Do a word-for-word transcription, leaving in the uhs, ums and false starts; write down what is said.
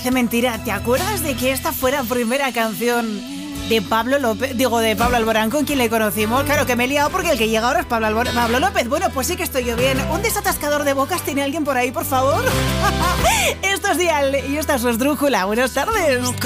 parece mentira. ¿Te acuerdas de que esta fuera primera canción de Pablo López? Digo, de Pablo Alborán, con quien le conocimos. Claro que me he liado porque el que llega ahora es Pablo, Albor- Pablo López. Bueno, pues sí que estoy yo bien. ¿Un desatascador de bocas tiene alguien por ahí, por favor? Esto es Dial y esta es su esdrújula. Buenas tardes.